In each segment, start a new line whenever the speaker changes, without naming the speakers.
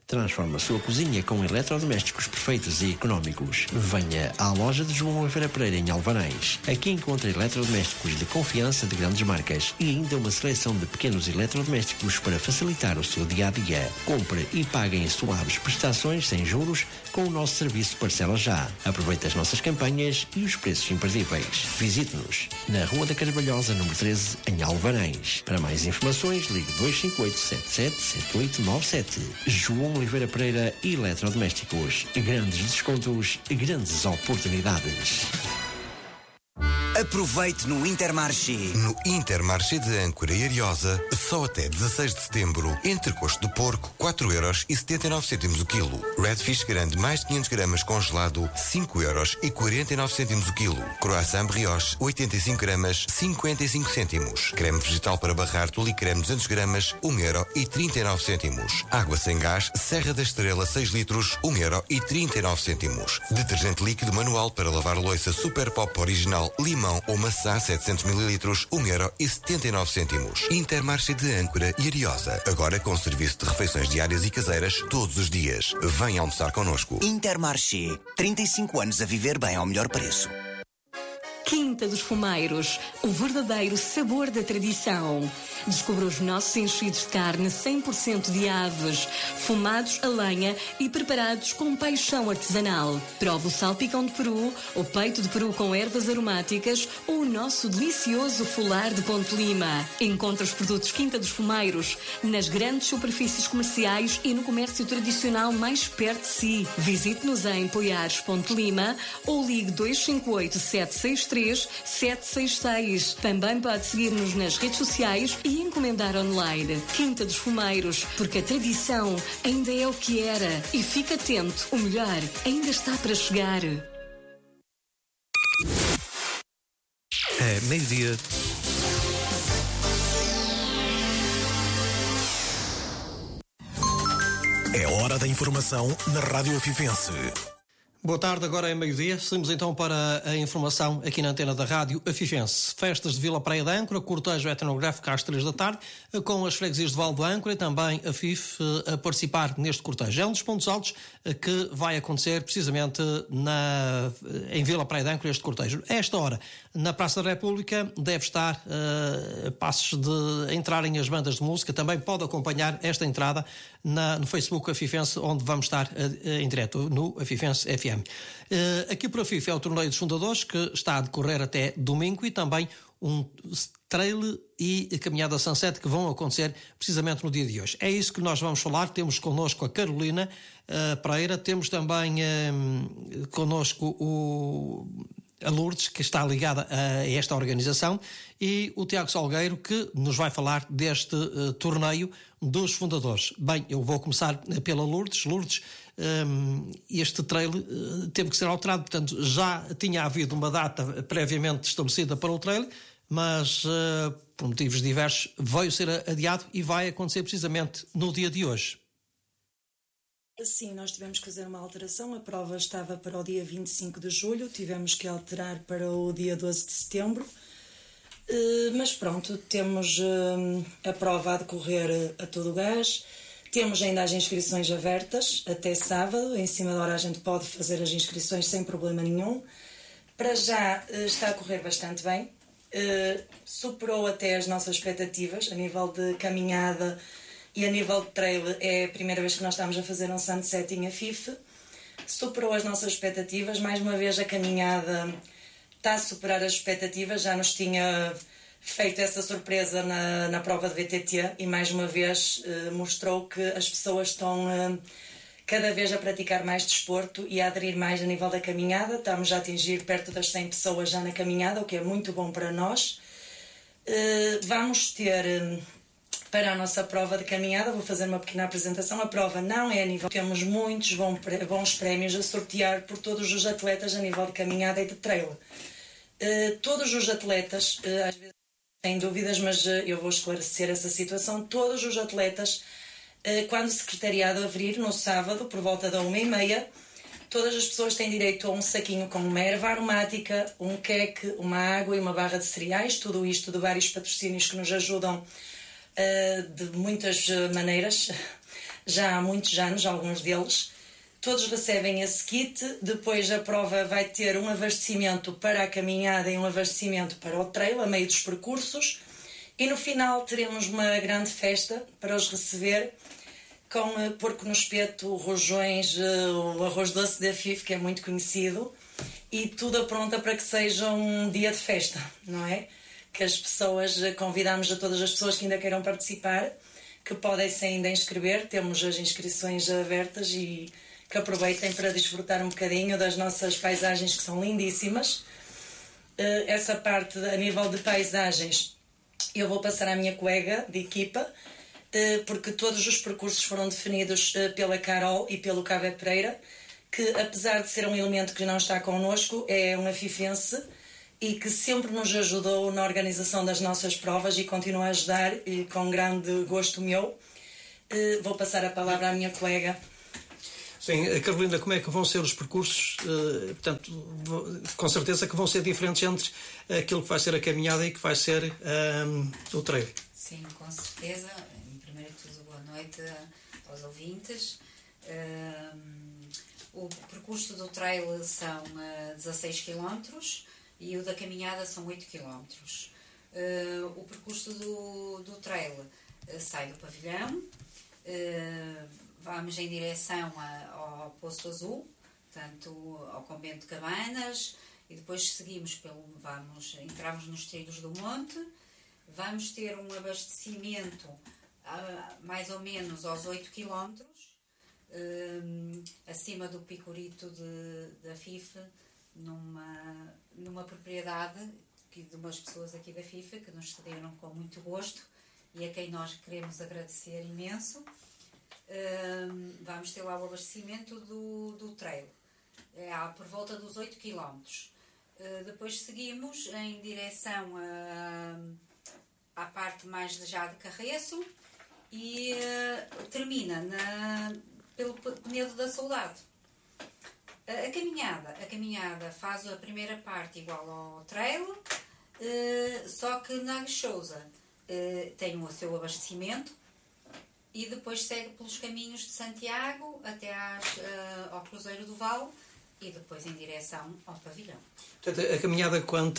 Transforma a sua cozinha com eletrodomésticos perfeitos e económicos. Venha à loja de João Oliveira Pereira em Alvanães. Aqui encontra eletrodomésticos de confiança de grandes marcas e ainda uma seleção de pequenos eletrodomésticos para facilitar o seu dia-a-dia. Compre e pague em suaves prestações sem juros com o nosso serviço Parcela Já. Aproveite as nossas campanhas e os preços imperdíveis. Visite-nos na Rua da Carvalhosa, número 13, em Alvanães. Para mais informações, ligue 258 77 7897. João Oliveira Pereira Eletrodomésticos. Grandes descontos, grandes oportunidades.
Aproveite no Intermarché.
No Intermarché de Âncora e Ariosa, só até 16 de setembro, entrecosto de porco, 4,79€ o quilo. Redfish grande mais de 500 gramas congelado, 5,49€ o quilo. Croissant brioche, 85 gramas, 55 cêntimos. Creme vegetal para barrar Tuli Creme 200 gramas, 1,39€. Água sem gás, Serra da Estrela 6 litros, 1,39€. Detergente líquido manual para lavar louça Super Pop Original Limão ou maçã 700 ml, 1,79€. Intermarché de Âncora e Ariosa. Agora com serviço de refeições diárias e caseiras todos os dias. Venha almoçar connosco.
Intermarché. 35 anos a viver bem ao melhor preço.
Quinta dos Fumeiros, o verdadeiro sabor da tradição. Descubra os nossos enchidos de carne 100% de aves, fumados a lenha e preparados com paixão artesanal. Prove o salpicão de peru, o peito de peru com ervas aromáticas ou o nosso delicioso folar de Ponte Lima. Encontre os produtos Quinta dos Fumeiros nas grandes superfícies comerciais e no comércio tradicional mais perto de si. Visite-nos em Poiares, Ponte Lima ou ligue 258 763 766. Também pode seguir-nos nas redes sociais e encomendar online. Quinta dos Fumeiros, porque a tradição ainda é o que era. E fique atento, o melhor ainda está para chegar.
É meio-dia. É hora da informação na Rádio Afifense.
Boa tarde, agora é meio-dia. Seguimos então para a informação aqui na antena da Rádio Afifense. Festas de Vila Praia da Âncora, cortejo etnográfico às 3 da tarde, com as freguesias de Val do Âncora e também a FIF a participar neste cortejo. É um dos pontos altos que vai acontecer precisamente em Vila Praia da Âncora este cortejo. A esta hora, na Praça da República, deve estar passos de entrarem as bandas de música. Também pode acompanhar esta entrada no Facebook Afifense, onde vamos estar em direto, no Afifense FM. Aqui para a FIFA é o torneio dos fundadores que está a decorrer até domingo e também um trail e caminhada Sunset que vão acontecer precisamente no dia de hoje. É isso que nós vamos falar. Temos connosco a Carolina Pereira, temos também connosco a Lourdes, que está ligada a esta organização, e o Tiago Salgueiro, que nos vai falar deste torneio dos fundadores. Bem, eu vou começar pela Lourdes. Lourdes, este trail teve que ser alterado, portanto já tinha havido uma data previamente estabelecida para o trail, mas por motivos diversos veio ser adiado e vai acontecer precisamente no dia de hoje.
Sim, nós tivemos que fazer uma alteração. A prova estava para o dia 25 de julho, tivemos que alterar para o dia 12 de setembro. Mas pronto, temos a prova a decorrer a todo o gás. Temos ainda as inscrições abertas até sábado. Em cima da hora a gente pode fazer as inscrições sem problema nenhum. Para já está a correr bastante bem. Superou até as nossas expectativas a nível de caminhada. E a nível de trail é a primeira vez que nós estamos a fazer um sunsetting a FIF. Superou as nossas expectativas. Mais uma vez a caminhada está a superar as expectativas. Já nos tinha feito essa surpresa na prova de VTT e mais uma vez mostrou que as pessoas estão cada vez a praticar mais desporto e a aderir mais a nível da caminhada. Estamos a atingir perto das 100 pessoas já na caminhada, o que é muito bom para nós. Vamos ter... Para a nossa prova de caminhada, vou fazer uma pequena apresentação. A prova não é a nível... Temos muitos bons prémios a sortear por todos os atletas a nível de caminhada e de trail. Todos os atletas, às vezes têm dúvidas, mas eu vou esclarecer essa situação. Todos os atletas, quando o secretariado abrir no sábado, por volta da 1h30, todas as pessoas têm direito a um saquinho com uma erva aromática, um queque, uma água e uma barra de cereais. Tudo isto de vários patrocínios que nos ajudam de muitas maneiras já há muitos anos, alguns deles. Todos recebem esse kit, depois a prova vai ter um abastecimento para a caminhada e um abastecimento para o trail, a meio dos percursos, e no final teremos uma grande festa para os receber, com porco no espeto, rojões, o arroz doce da FIF, que é muito conhecido, e tudo apronta para que seja um dia de festa, não é? Que as pessoas, convidamos a todas as pessoas que ainda queiram participar, que podem-se ainda inscrever, temos as inscrições abertas e que aproveitem para desfrutar um bocadinho das nossas paisagens, que são lindíssimas. Essa parte, a nível de paisagens, eu vou passar à minha colega de equipa, porque todos os percursos foram definidos pela Carol e pelo Cabo Pereira, que apesar de ser um elemento que não está connosco, é um afifense e que sempre nos ajudou na organização das nossas provas e continua a ajudar, e com grande gosto meu. Vou passar a palavra à minha colega.
Sim, Carolina, como é que vão ser os percursos? Portanto, com certeza que vão ser diferentes entre aquilo que vai ser a caminhada e que vai ser o trail.
Sim, com certeza. Primeiro de tudo, boa noite aos ouvintes. O percurso do trail são 16 km e o da caminhada são 8 km. O percurso do trail sai do pavilhão, vamos em direção ao Poço Azul, portanto ao Convento de Cabanas, e depois seguimos entramos nos Trilhos do Monte. Vamos ter um abastecimento mais ou menos aos 8 km, acima do Picurito da FIF, numa propriedade de umas pessoas aqui da FIF que nos cederam com muito gosto e a quem nós queremos agradecer imenso. Vamos ter lá o abastecimento do trail, por volta dos 8 km. Depois seguimos em direção à parte mais já de Carreço e termina pelo Penedo da Saudade. A caminhada faz a primeira parte igual ao trail, só que na Agachouza tem o seu abastecimento e depois segue pelos caminhos de Santiago até ao Cruzeiro do Vale e depois em direção ao pavilhão.
Portanto, a caminhada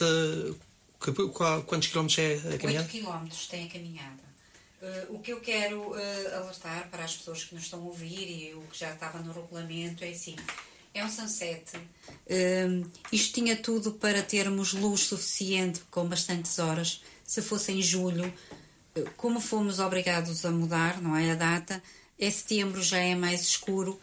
quantos quilómetros é a caminhada?
8 quilómetros tem a caminhada. O que eu quero alertar para as pessoas que nos estão a ouvir e o que já estava no regulamento é assim, é um sunset. Isto tinha tudo para termos luz suficiente com bastantes horas. Se fosse em julho, como fomos obrigados a mudar, não é, a data, setembro já é mais escuro.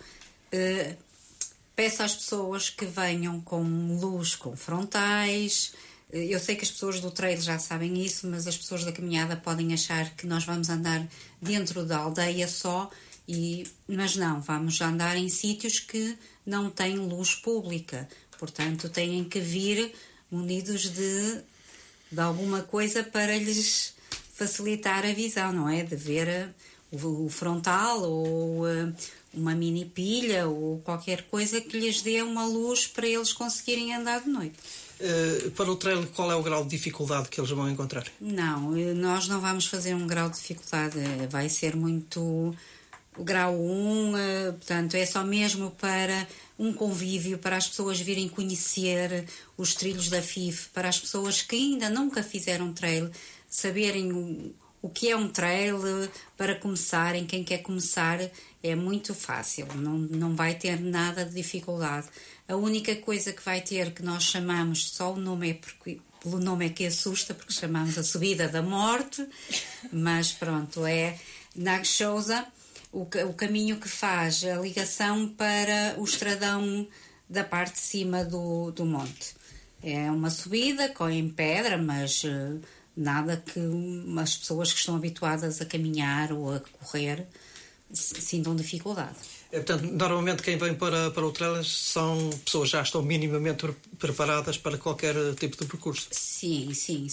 Peço às pessoas que venham com luz, com frontais. Eu sei que as pessoas do trail já sabem isso, mas as pessoas da caminhada podem achar que nós vamos andar dentro da aldeia só, mas não, vamos andar em sítios que não têm luz pública. Portanto, têm que vir munidos de alguma coisa para lhes facilitar a visão, não é? De ver o frontal ou uma mini pilha ou qualquer coisa que lhes dê uma luz para eles conseguirem andar de noite.
Para o trail, qual é o grau de dificuldade que eles vão encontrar?
Não, nós não vamos fazer um grau de dificuldade, vai ser muito o grau 1, portanto é só mesmo para um convívio, para as pessoas virem conhecer os trilhos da FIF, para as pessoas que ainda nunca fizeram trail, saberem o que é um trail, para começarem, quem quer começar é muito fácil, não vai ter nada de dificuldade. A única coisa que vai ter, que nós chamamos, só o nome pelo nome é que assusta, porque chamamos a subida da morte, mas pronto, é na Agachouza, o caminho que faz a ligação para o estradão da parte de cima do monte. É uma subida em pedra, mas nada que as pessoas que estão habituadas a caminhar ou a correr sintam dificuldade.
Portanto, normalmente quem vem para o trail são pessoas que já estão minimamente preparadas para qualquer tipo de percurso.
Sim.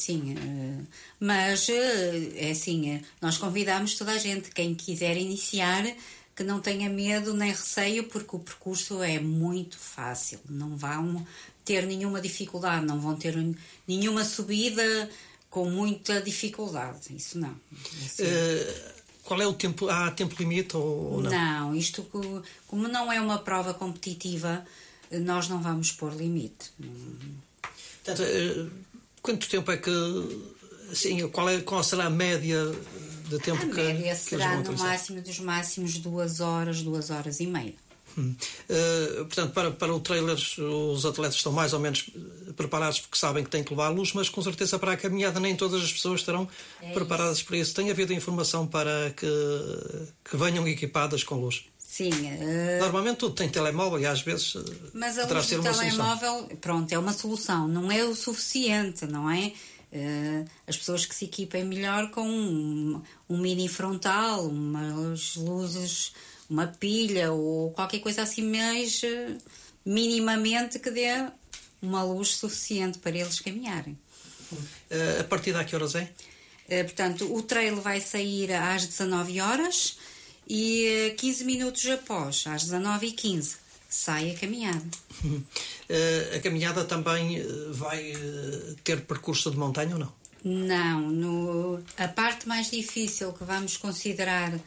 Mas é assim, nós convidamos toda a gente, quem quiser iniciar, que não tenha medo nem receio, porque o percurso é muito fácil. Não vão ter nenhuma dificuldade, não vão ter nenhuma subida com muita dificuldade. Isso não.
Qual é o tempo? Há tempo limite ou não?
Não, isto como não é uma prova competitiva, nós não vamos pôr limite.
Portanto, quanto tempo é que... Assim, qual será a média de tempo que
A média
que eles
será
vão
no
utilizar?
máximo dos máximos 2 horas, 2 horas e meia.
Portanto, para o trailer, os atletas estão mais ou menos preparados porque sabem que têm que levar luz, mas com certeza para a caminhada nem todas as pessoas estarão preparadas para isso. Tem havido informação para que venham equipadas com luz?
Sim.
Normalmente tudo tem telemóvel e às vezes
Mas a
poderá
luz
ser
do
uma
telemóvel,
solução.
pronto, é uma solução. Não é o suficiente, não é? As pessoas que se equipem melhor com um mini frontal, umas luzes, uma pilha ou qualquer coisa assim mais minimamente que dê uma luz suficiente para eles caminharem.
A partir de que horas é?
Portanto, o trail vai sair às 19 horas e 15 minutos após, às 19h15, sai a caminhada.
A caminhada também vai ter percurso de montanha ou não?
Não, a parte mais difícil que vamos considerar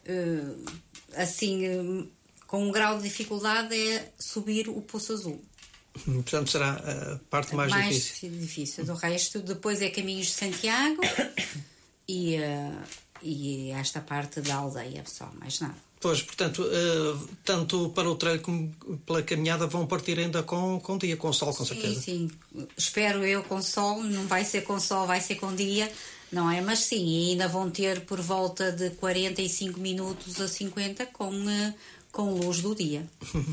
com um grau de dificuldade é subir o Poço Azul.
Portanto, será a parte mais
difícil. Do resto, depois é Caminhos de Santiago e esta parte da aldeia, só, mais nada.
Pois, portanto, tanto para o trail como pela caminhada vão partir ainda com dia, com sol, com certeza.
Sim. Espero eu com sol, não vai ser com sol, vai ser com dia, não é? Mas sim, ainda vão ter por volta de 45 minutos a 50 com luz do dia.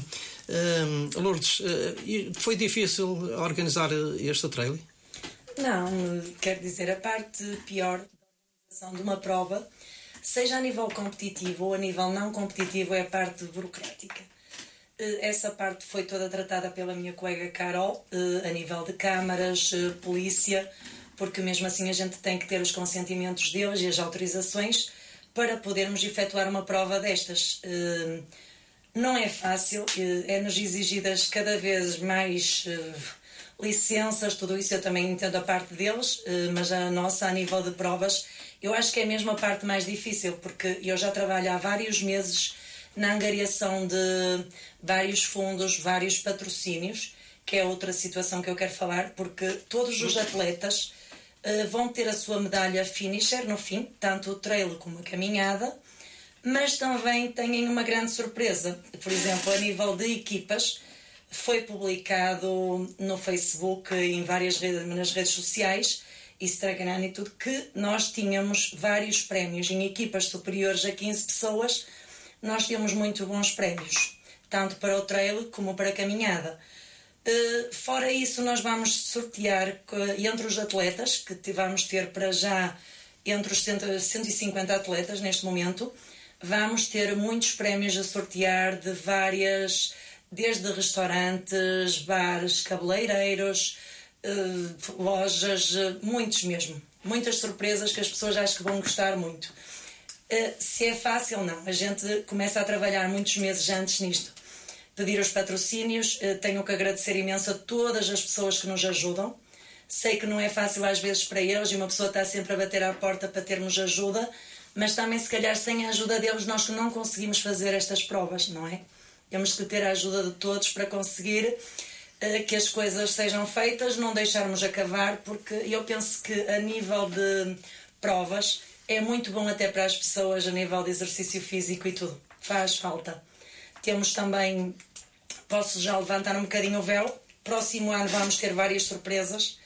Lourdes, foi difícil organizar este trail?
Não, quero dizer, a parte pior da organização de uma prova, seja a nível competitivo ou a nível não competitivo, é a parte burocrática. Essa parte foi toda tratada pela minha colega Carol, a nível de câmaras, polícia, porque mesmo assim a gente tem que ter os consentimentos deles e as autorizações para podermos efetuar uma prova destas. Não é fácil, é-nos exigidas cada vez mais licenças, tudo isso eu também entendo a parte deles, mas a nossa, a nível de provas, eu acho que é mesmo a parte mais difícil, porque eu já trabalho há vários meses na angariação de vários fundos, vários patrocínios, que é outra situação que eu quero falar, porque todos os atletas vão ter a sua medalha finisher no fim, tanto o trail como a caminhada, mas também têm uma grande surpresa. Por exemplo, a nível de equipas, foi publicado no Facebook e em várias redes, nas redes sociais, Instagram e tudo, que nós tínhamos vários prémios. Em equipas superiores a 15 pessoas, nós temos muito bons prémios, tanto para o trail como para a caminhada. Fora isso, nós vamos sortear entre os atletas, que vamos ter para já entre os 150 atletas neste momento, vamos ter muitos prémios a sortear de várias, desde restaurantes, bares, cabeleireiros, lojas, muitos mesmo. Muitas surpresas que as pessoas acho que vão gostar muito. Se é fácil, não. A gente começa a trabalhar muitos meses antes nisto. Pedir os patrocínios, tenho que agradecer imenso a todas as pessoas que nos ajudam. Sei que não é fácil às vezes para eles e uma pessoa está sempre a bater à porta para termos ajuda, mas também se calhar sem a ajuda deles nós não conseguimos fazer estas provas, não é? Temos que ter a ajuda de todos para conseguir que as coisas sejam feitas, não deixarmos acabar, porque eu penso que a nível de provas é muito bom até para as pessoas, a nível de exercício físico e tudo. Faz falta. Temos também, posso já levantar um bocadinho o véu, próximo ano vamos ter várias surpresas.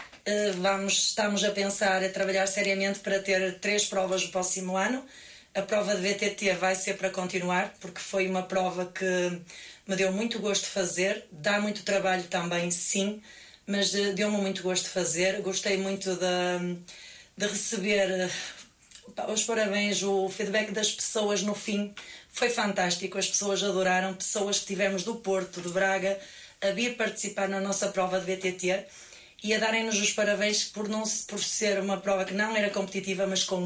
Estamos a pensar, a trabalhar seriamente para ter 3 provas no próximo ano. A prova de VTT vai ser para continuar, porque foi uma prova que me deu muito gosto de fazer. Dá muito trabalho também, sim, mas deu-me muito gosto de fazer. Gostei muito de receber os parabéns, o feedback das pessoas no fim. Foi fantástico, as pessoas adoraram. Pessoas que tivemos do Porto, de Braga, a vir participar na nossa prova de VTT e a darem-nos os parabéns por ser uma prova que não era competitiva, mas com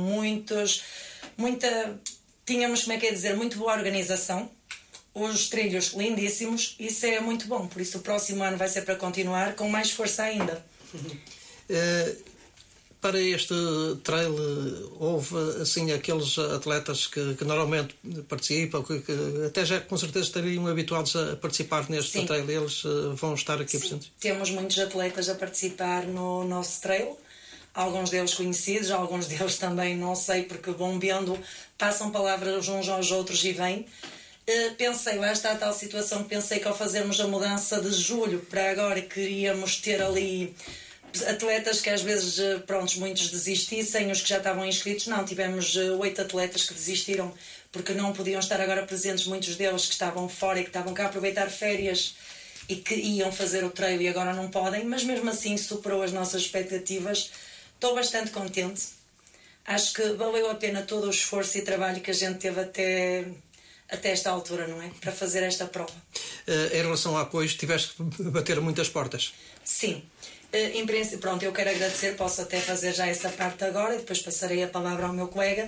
tínhamos, como é que é dizer, muito boa organização, os trilhos lindíssimos, isso é muito bom, por isso o próximo ano vai ser para continuar com mais força ainda.
Para este trail, houve assim aqueles atletas que normalmente participam, que até já com certeza estariam habituados a participar neste trail, eles vão estar aqui presentes? Temos muitos atletas a participar no nosso trail, alguns deles conhecidos, alguns deles também não sei, porque vão vendo, passam palavras uns aos outros e vêm. Pensei, lá está a tal situação, pensei que ao fazermos a mudança de julho para agora queríamos ter ali atletas que às vezes, muitos desistissem, os que já estavam inscritos, não, tivemos 8 atletas que desistiram porque não podiam estar agora presentes, muitos deles que estavam fora e que estavam cá a aproveitar férias e que iam fazer o trail e agora não podem, mas mesmo assim superou as nossas expectativas. Estou bastante contente, acho que valeu a pena todo o esforço e trabalho que a gente teve até esta altura, não é? Para fazer esta prova. Em relação a apoios, tiveste que bater muitas portas? Sim. Em princípio, eu quero agradecer, posso até fazer já essa parte agora e depois passarei a palavra ao meu colega.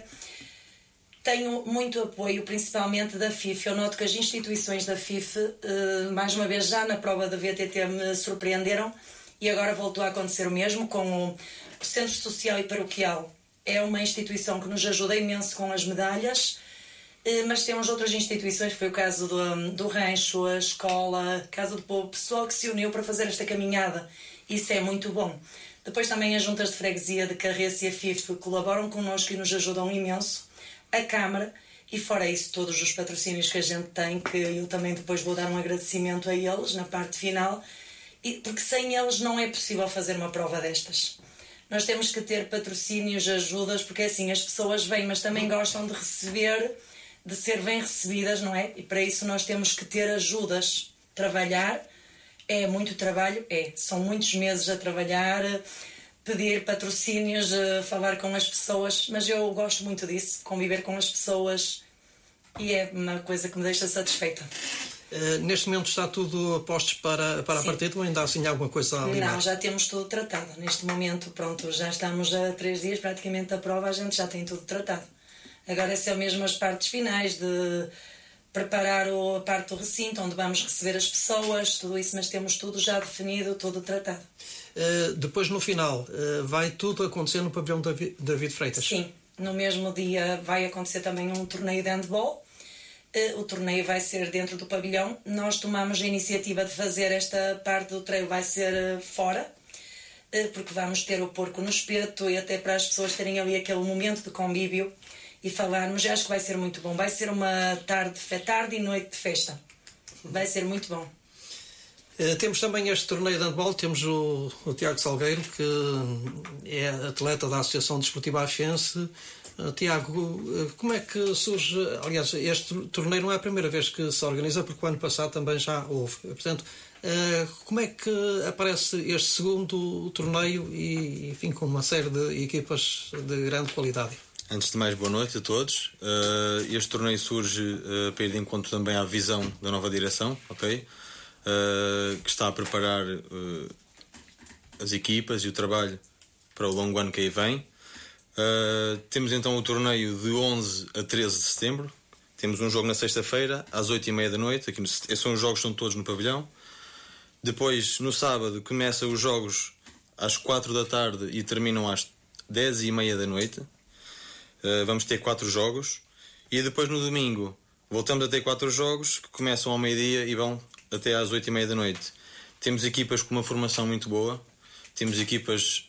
Tenho muito apoio, principalmente da FIF. Eu noto que as instituições da FIF, mais uma vez já na prova da VTT, me surpreenderam e agora voltou a acontecer o mesmo com o Centro Social e Paroquial. É uma instituição que nos ajuda imenso com as medalhas, mas temos outras instituições, que foi o caso do Rancho, a escola, a Casa do Povo, pessoal que se uniu para fazer esta caminhada. Isso é muito bom. Depois também as juntas de freguesia de Carrece e a FIF colaboram connosco e nos ajudam imenso. A Câmara, e fora isso todos os patrocínios que a gente tem, que eu também depois vou dar um agradecimento a eles na parte final, porque sem eles não é possível fazer uma prova destas. Nós temos que ter patrocínios, ajudas, porque assim as pessoas vêm, mas também gostam de receber, de ser bem recebidas, não é? E para isso nós temos que ter ajudas, trabalhar. É muito trabalho, são muitos meses a trabalhar, pedir patrocínios, falar com as pessoas, mas eu gosto muito disso, conviver com as pessoas, e é uma coisa que me deixa satisfeita. Neste momento está tudo a postos para a partida ou ainda há assim alguma coisa a alinhar? Não, já temos tudo tratado. Neste momento, já estamos a 3 dias praticamente da prova, a gente já tem tudo tratado. Agora são mesmo as partes finais de preparar a parte do recinto, onde vamos receber as pessoas, tudo isso, mas temos tudo já definido, tudo tratado. Depois, no final, vai tudo acontecer no pavilhão David Freitas? Sim, no mesmo dia vai acontecer também um torneio de handball. O torneio vai ser dentro do pavilhão. Nós tomamos a iniciativa de fazer esta parte do treino, vai ser fora, porque vamos ter o porco no espeto e até para as pessoas terem ali aquele momento de convívio e falarmos. Eu acho que vai ser muito bom. Vai ser uma tarde e noite de festa. Vai ser muito bom. Temos também este torneio de handball, temos o Tiago Salgueiro, que é atleta da Associação Desportiva Afense. Tiago, como é que surge? Aliás, este torneio não é a primeira vez que se organiza, porque o ano passado também já houve. Portanto, como é que aparece este segundo torneio e, enfim, com uma série de equipas de grande qualidade?
Antes de mais, boa noite a todos. Este torneio surge para ir de encontro também à visão da nova direção, ok? Que está a preparar as equipas e o trabalho para o longo ano que aí vem. Temos então o torneio de 11 a 13 de setembro. Temos um jogo na sexta-feira às 8h30 da noite. Esses são os jogos, são todos no pavilhão. Depois, no sábado, começam os jogos às 4 da tarde e terminam às 10h30 da noite. Vamos ter 4 jogos. E depois, no domingo, voltamos a ter 4 jogos que começam ao meio-dia e vão até às 8h30 da noite. Temos equipas com uma formação muito boa. Temos equipas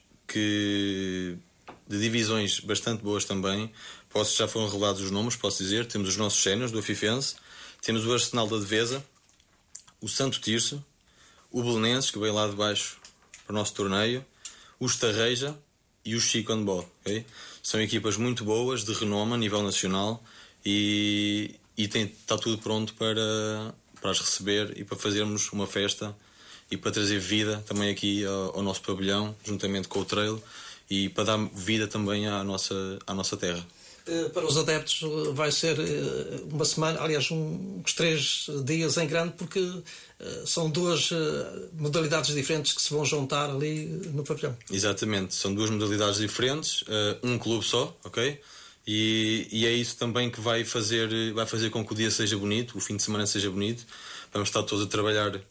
de divisões bastante boas também. Já foram revelados os nomes, posso dizer. Temos os nossos séniores do Afifense, temos o Arsenal da Devesa, o Santo Tirso, o Belenenses, que veio lá de baixo para o nosso torneio, o Estarreja e o Chico Handball, okay? São equipas muito boas, de renome a nível nacional, e está tudo pronto para as receber e para fazermos uma festa e para trazer vida também aqui ao nosso pavilhão, juntamente com o trail, e para dar vida também à nossa terra. Para os adeptos vai ser uma semana, aliás, uns 3 dias em grande, porque são 2 modalidades diferentes que se vão juntar ali no pavilhão. Exatamente, são 2 modalidades diferentes, um clube só, ok? E é isso também que vai fazer com que o dia seja bonito, o fim de semana seja bonito. Vamos estar todos a trabalhar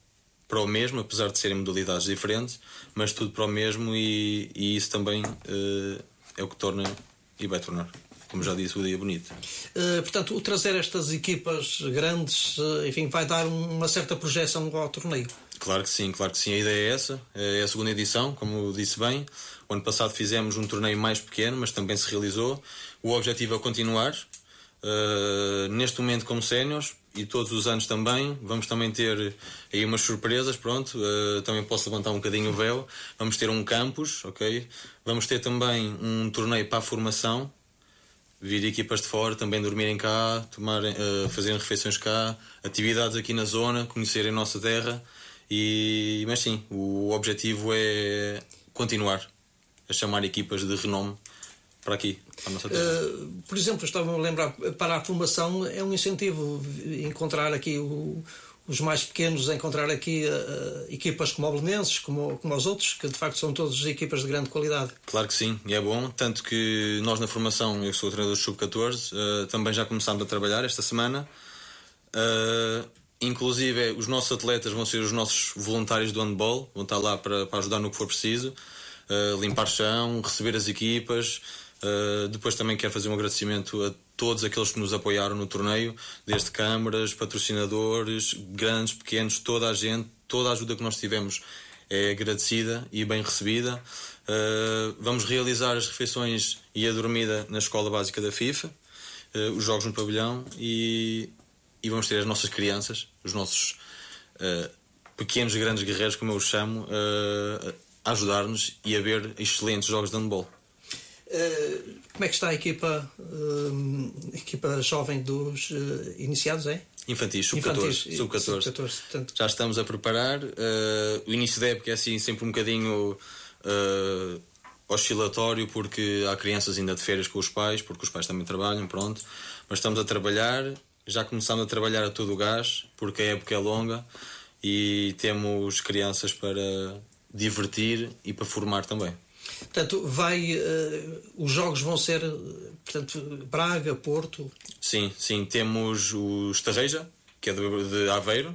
para o mesmo, apesar de serem modalidades diferentes, mas tudo para o mesmo, e isso também é o que torna e vai tornar, como já disse, o dia bonito.
Portanto, o trazer estas equipas grandes, enfim, vai dar uma certa projeção ao torneio.
Claro que sim, claro que sim. A ideia é essa, é a segunda edição, como disse bem. O ano passado fizemos um torneio mais pequeno, mas também se realizou. O objetivo é continuar. Neste momento como séniores, e todos os anos também, vamos também ter aí umas surpresas, pronto. Também posso levantar um bocadinho o véu. Vamos ter um campus, ok? Vamos ter também um torneio para a formação. Vir equipas de fora, também dormirem cá, fazerem refeições cá, atividades aqui na zona, conhecerem a nossa terra. Mas sim, o objetivo é continuar a chamar equipas de renome para aqui, para a nossa terra.
Por exemplo, estava a lembrar, para a formação é um incentivo encontrar aqui os mais pequenos, encontrar aqui equipas como o Belenenses, como os outros, que de facto são todas equipas de grande qualidade.
Claro que sim, e é bom, tanto que nós na formação, eu sou o treinador do Sub-14, também já começámos a trabalhar esta semana. Inclusive os nossos atletas vão ser os nossos voluntários do handball, vão estar lá para ajudar no que for preciso, limpar chão, receber as equipas. Depois também quero fazer um agradecimento a todos aqueles que nos apoiaram no torneio, desde câmaras, patrocinadores, grandes, pequenos, toda a gente, toda a ajuda que nós tivemos é agradecida e bem recebida. Vamos realizar as refeições e a dormida na escola básica da FIFA, os jogos no pavilhão, e vamos ter as nossas crianças, os nossos pequenos e grandes guerreiros, como eu os chamo, a ajudar-nos e a ver excelentes jogos de handball.
Como é que está a equipa jovem dos iniciados, é?
Infantis, sub-14.
Portanto...
Já estamos a preparar. O início da época é assim sempre um bocadinho oscilatório, porque há crianças ainda de férias com os pais, porque os pais também trabalham, pronto. Mas estamos a trabalhar, já começamos a trabalhar a todo o gás, porque a época é longa e temos crianças para divertir e para formar também.
Portanto, os jogos vão ser, portanto, Braga, Porto?
Sim, temos o Estarreja, que é de Aveiro,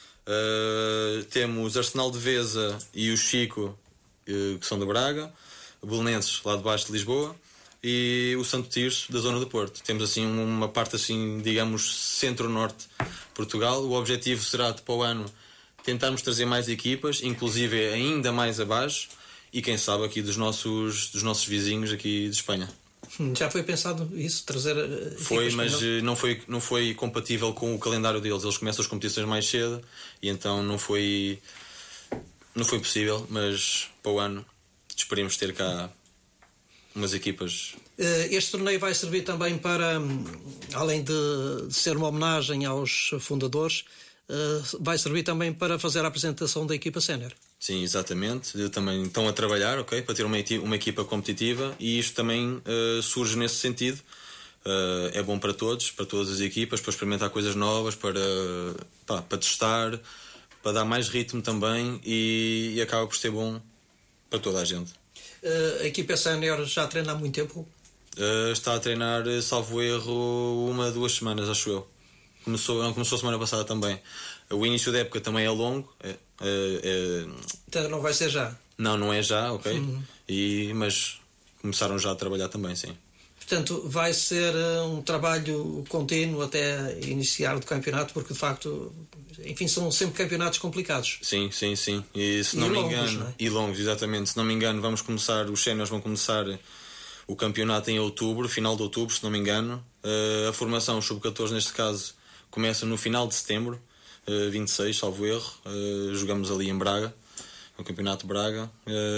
temos Arsenal de Veza e o Chico, que são de Braga, o Belenenses, lá de baixo de Lisboa, e o Santo Tirso, da zona do Porto. Temos assim uma parte, assim, digamos, centro-norte de Portugal. O objetivo será, para o ano, tentarmos trazer mais equipas, inclusive ainda mais abaixo, e quem sabe aqui dos nossos vizinhos aqui de Espanha.
Já foi pensado isso, trazer
foi, mas não foi compatível com o calendário deles. Eles começam as competições mais cedo e então não foi possível, mas para o ano esperemos ter cá umas equipas.
Este torneio vai servir também para, além de ser uma homenagem aos fundadores, vai servir também para fazer a apresentação da equipa sénior.
Sim, exatamente. Também estão a trabalhar, ok, para ter uma equipa competitiva, e isto também surge nesse sentido. É bom para todos, para todas as equipas, para experimentar coisas novas, para testar, para dar mais ritmo também, e acaba por ser bom para toda a gente.
A equipa sénior já treina há muito tempo?
Está a treinar, salvo erro, 1-2 semanas, acho eu. Começou semana passada também. O início da época também é longo.
Então não vai ser já?
Não é já, ok. Mas começaram já a trabalhar também, sim.
Portanto, vai ser um trabalho contínuo até iniciar o campeonato, porque de facto, enfim, são sempre campeonatos complicados.
Sim. E se não me engano, não é? E longos, exatamente. Se não me engano, os séniores vão começar o campeonato em outubro, final de outubro, se não me engano. A formação sub-14, neste caso, começa no final de setembro, 26, salvo erro. Jogamos ali em Braga, no campeonato de Braga,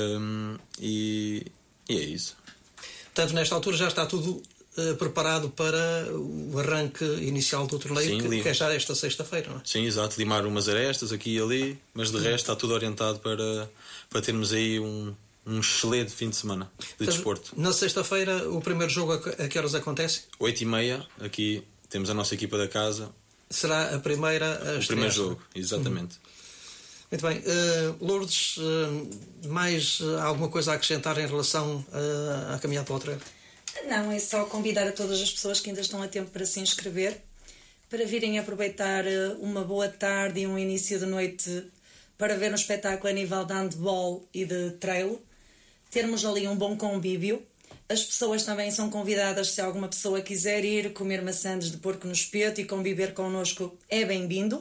e é isso.
Portanto, nesta altura já está tudo preparado para o arranque inicial do torneio. Sim, que é já esta sexta-feira, não é?
Sim, exato, limar umas arestas aqui e ali, mas de resto está tudo orientado para termos aí um excelente fim de semana de desporto.
Na sexta-feira, o primeiro jogo a que horas acontece?
8h30, aqui temos a nossa equipa da casa.
Será a primeira a estrear?
O primeiro jogo, exatamente.
Muito bem. Lourdes, mais alguma coisa a acrescentar em relação à caminhada para o treino?
Não, é só convidar a todas as pessoas que ainda estão a tempo para se inscrever, para virem aproveitar uma boa tarde e um início de noite para ver um espetáculo a nível de handball e de trail, termos ali um bom convívio. As pessoas também são convidadas, se alguma pessoa quiser ir comer maçãs de porco no espeto e conviver connosco, é bem-vindo,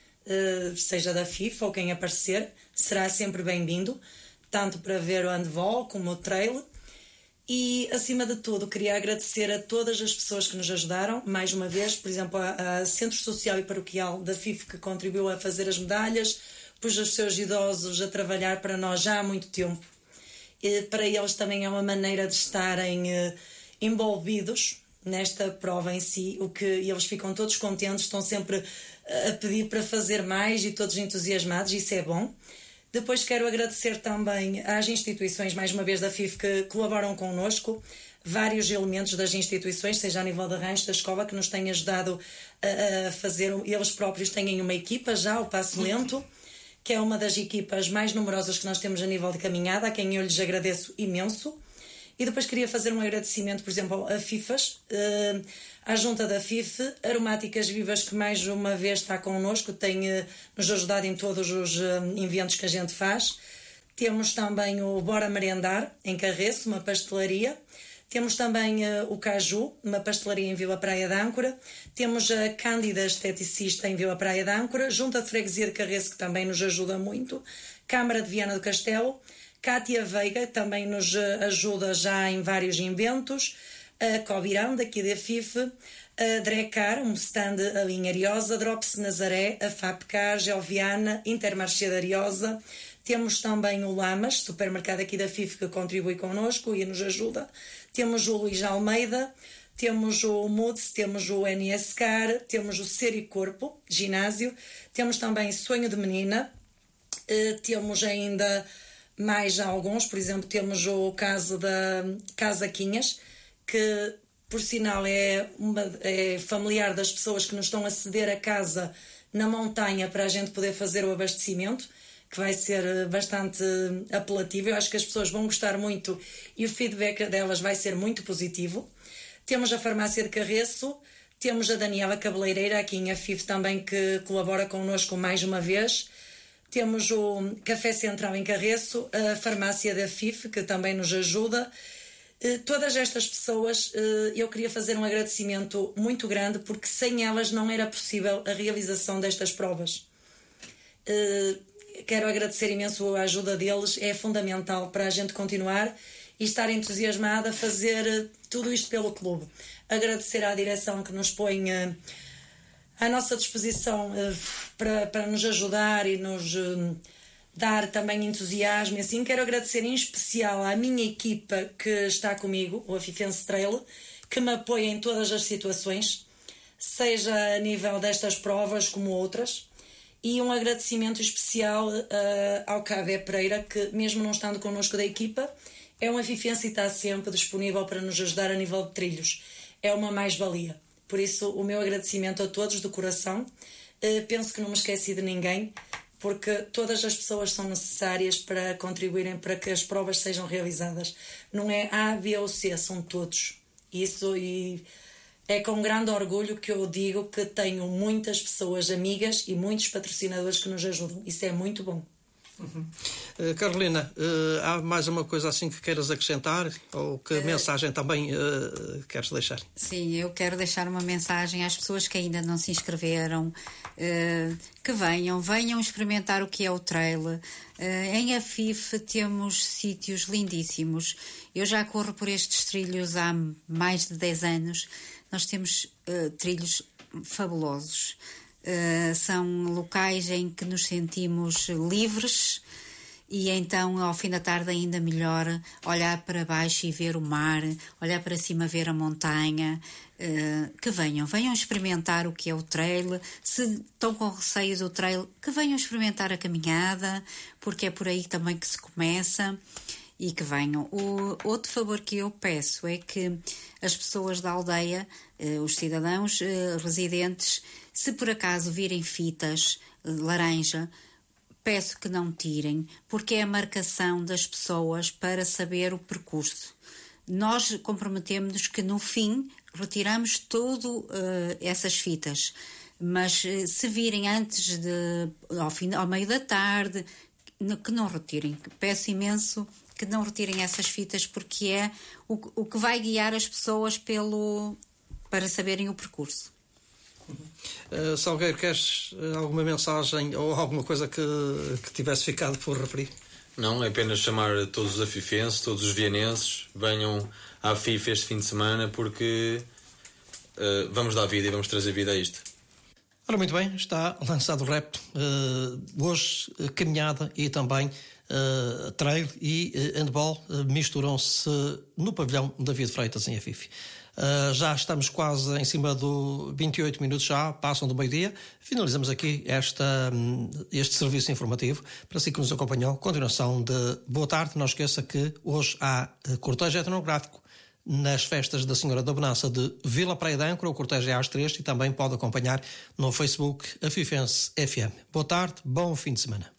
seja da FIFA ou quem aparecer, será sempre bem-vindo, tanto para ver o handball como o trail. E, acima de tudo, queria agradecer a todas as pessoas que nos ajudaram, mais uma vez, por exemplo, a Centro Social e Paroquial da FIF, que contribuiu a fazer as medalhas, pôs os seus idosos a trabalhar para nós já há muito tempo. E para eles também é uma maneira de estarem envolvidos nesta prova em si, o que eles ficam todos contentes, estão sempre a pedir para fazer mais e todos entusiasmados, isso é bom. Depois quero agradecer também às instituições, mais uma vez da FIF, que colaboram connosco, vários elementos das instituições, seja a nível da rancho, da escola, que nos têm ajudado a fazer, eles próprios têm uma equipa já, o Passo Lento, que é uma das equipas mais numerosas que nós temos a nível de caminhada, a quem eu lhes agradeço imenso. E depois queria fazer um agradecimento, por exemplo, a FIFAs, à junta da FIF, Aromáticas Vivas, que mais uma vez está connosco, tem nos ajudado em todos os eventos que a gente faz. Temos também o Bora Merendar, em Carreço, uma pastelaria. Temos também o Caju, uma pastelaria em Vila Praia de Âncora. Temos a Cândida Esteticista em Vila Praia de Âncora. Junta de Freguesia de Carreço, que também nos ajuda muito. Câmara de Viana do Castelo. Cátia Veiga também nos ajuda já em vários eventos. A Cobirão, daqui da FIF. A Drecar, um stand ali em Ariosa. Drops Nazaré, a Fapcar, Gelviana, Intermarché de Ariosa. Temos também o Lamas, supermercado aqui da FIF, que contribui connosco e nos ajuda. Temos o Luís Almeida, temos o Moods, temos o NSCAR, temos o Ser e Corpo, ginásio. Temos também Sonho de Menina. Temos ainda mais alguns, por exemplo, temos o caso da Casa Quinhas, que por sinal é familiar das pessoas que nos estão a ceder a casa na montanha para a gente poder fazer o abastecimento, que vai ser bastante apelativo. Eu acho que as pessoas vão gostar muito e o feedback delas vai ser muito positivo. Temos a Farmácia de Carreço, temos a Daniela Cabeleireira, aqui em Afif também, que colabora connosco mais uma vez. Temos o Café Central em Carreço, a Farmácia da FIF, que também nos ajuda. Todas estas pessoas, eu queria fazer um agradecimento muito grande, porque sem elas não era possível a realização destas provas. Quero agradecer imenso a ajuda deles, é fundamental para a gente continuar e estar entusiasmada a fazer tudo isto pelo clube. Agradecer à direção que nos põe à nossa disposição para nos ajudar e nos dar também entusiasmo. E assim, quero agradecer em especial à minha equipa que está comigo, o Afifense Trail, que me apoia em todas as situações, seja a nível destas provas como outras. E um agradecimento especial ao Cávea Pereira, que mesmo não estando connosco da equipa, é um afifense e está sempre disponível para nos ajudar a nível de trilhos. É uma mais-valia. Por isso, o meu agradecimento a todos do coração. Penso que não me esqueci de ninguém, porque todas as pessoas são necessárias para contribuírem para que as provas sejam realizadas. Não é A, B ou C, são todos. Isso e é com grande orgulho que eu digo que tenho muitas pessoas amigas e muitos patrocinadores que nos ajudam. Isso é muito bom.
Carolina, há mais uma coisa assim que queiras acrescentar? Ou que mensagem também queres deixar?
Sim, eu quero deixar uma mensagem às pessoas que ainda não se inscreveram, que venham experimentar o que é o trail. Em Afif temos sítios lindíssimos. Eu já corro por estes trilhos há mais de 10 anos. Nós temos trilhos fabulosos. São locais em que nos sentimos livres e então ao fim da tarde ainda melhor olhar para baixo e ver o mar, olhar para cima ver a montanha. Que venham experimentar o que é o trail. Se estão com receio do trail, que venham experimentar a caminhada, porque é por aí também que se começa. E que venham. O outro favor que eu peço é que as pessoas da aldeia, os cidadãos residentes, se por acaso virem fitas laranja, peço que não tirem, porque é a marcação das pessoas para saber o percurso. Nós comprometemos-nos que no fim retiramos todas essas fitas. Mas se virem antes ao meio da tarde, que não retirem. Peço imenso que não retirem essas fitas, porque é o que vai guiar as pessoas para saberem o percurso.
Salgueiro, queres alguma mensagem ou alguma coisa que tivesse ficado por referir?
Não, é apenas chamar todos os afifenses, todos os vianenses, venham à AFIF este fim de semana, porque vamos dar vida e vamos trazer vida a isto.
Ora, muito bem, está lançado o repto. Hoje, caminhada e também trail e handball misturam-se no pavilhão David Freitas, em Afife. Já estamos quase em cima do 28 minutos, já passam do meio-dia. Finalizamos aqui este serviço informativo. Para si que nos acompanhou, continuação de boa tarde. Não esqueça que hoje há cortejo etnográfico nas festas da Senhora da Bonança de Vila Praia de Âncora. O cortejo é às 3 e também pode acompanhar no Facebook Afifense FM. Boa tarde, bom fim de semana.